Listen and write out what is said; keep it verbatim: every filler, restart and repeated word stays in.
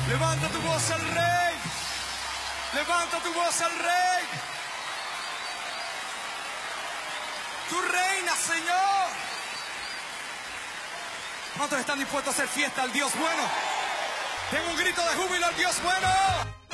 Levanta tu voz al Rey. Levanta tu voz al Rey. Tú reinas, Señor. ¿Cuántos están dispuestos a hacer fiesta al Dios bueno? Tengo un grito de júbilo al Dios bueno.